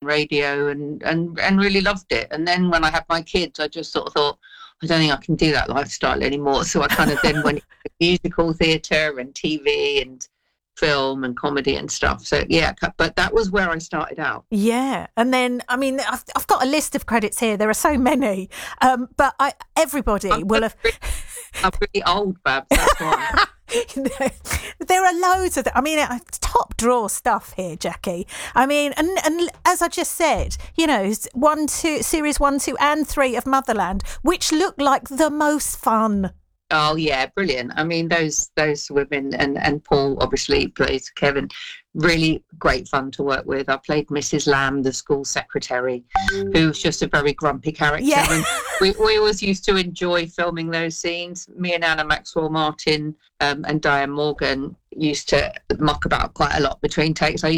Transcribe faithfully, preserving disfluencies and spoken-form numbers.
radio and, and, and really loved it. And then when I had my kids, I just sort of thought, I don't think I can do that lifestyle anymore. So I kind of then went into musical theatre and T V and film and comedy and stuff. So yeah, but that was where I started out. Yeah, and then I mean, I've I've got a list of credits here. There are so many, um, but I everybody I'm will have. Really, I'm really old, Babs. That's why. There are loads of. The, I mean, top drawer stuff here, Jackie. I mean, and and as I just said, you know, one, two, series one, two, and three of Motherland, which look like the most fun. Oh yeah, brilliant. I mean, those those women and, and Paul obviously plays Kevin. Really great fun to work with. I played Missus Lamb, the school secretary, who's just a very grumpy character. Yeah. And we, we always used to enjoy filming those scenes. Me and Anna Maxwell Martin um, and Diane Morgan used to muck about quite a lot between takes. I